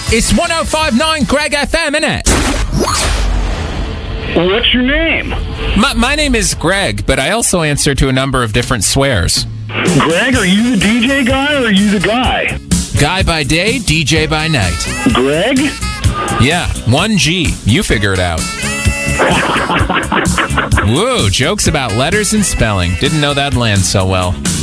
It's 105.9 Greg FM, innit? What's your name? My name is Greg, but I also answer to a number of different swears. Greg, are you the DJ guy or are you the guy? Guy by day, DJ by night. Greg? Yeah, 1G. You figure it out. Whoa, jokes about letters and spelling. Didn't know that'd land so well.